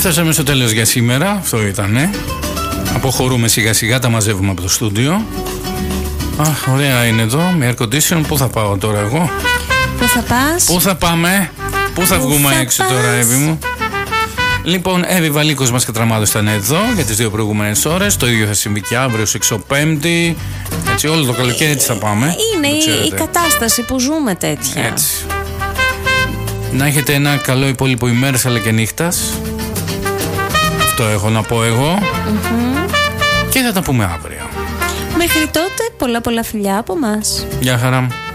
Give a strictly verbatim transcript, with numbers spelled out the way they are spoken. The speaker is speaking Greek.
Φτάσαμε στο τέλος για σήμερα. Αυτό ήτανε. Αποχωρούμε σιγά σιγά, τα μαζεύουμε από το στούντιο. Αχ, ωραία είναι εδώ, με air condition. Πού θα πάω τώρα εγώ? Πού θα πας? Πού θα πάμε? Πού θα Πού βγούμε θα έξω πας? τώρα, Εύη μου? Λοιπόν, Εύη Βαλίκος μας και Τραμάδος ήταν εδώ για τις δύο προηγούμενες ώρες. Το ίδιο θα συμβεί και αύριο στις εξωπέμπτη. Έτσι, όλο το καλοκαίρι έτσι θα πάμε. Είναι η, η κατάσταση που ζούμε τέτοια. Έτσι. Να έχετε ένα καλό υπόλοιπο ημέρας αλλά και νύχτας. Αυτό έχω να πω εγώ. Mm-hmm. Και θα τα πούμε αύριο. Μέχρι τότε, πολλά πολλά φιλιά από μας. Γεια χαρά.